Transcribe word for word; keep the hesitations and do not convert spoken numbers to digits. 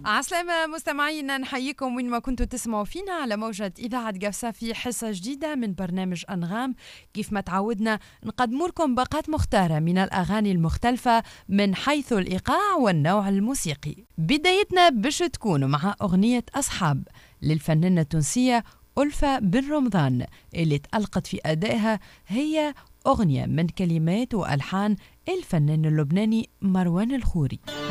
عسلامة مستمعينا، نحييكم وين ما كنتوا تسمعوا فينا على موجة إذاعة قفصة في حصة جديدة من برنامج أنغام. كيف ما تعودنا نقدم لكم باقات مختارة من الأغاني المختلفة من حيث الإيقاع والنوع الموسيقي. بدايتنا باش تكون مع أغنية أصحاب للفنانة التونسية ألفة بن رمضان اللي تألقت في أدائها. هي أغنية من كلمات وألحان الفنان اللبناني مروان الخوري.